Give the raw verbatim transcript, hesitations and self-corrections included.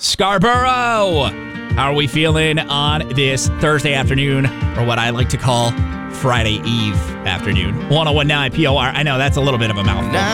Scarborough. How are we feeling on this Thursday afternoon, or what I like to call Friday Eve afternoon? one oh one point nine P O R. I know that's a little bit of a mouthful.